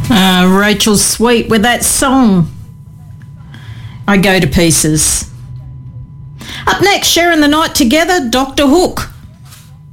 Rachel Sweet with that song, I Go to Pieces. Up next, sharing the night together, Dr. Hook.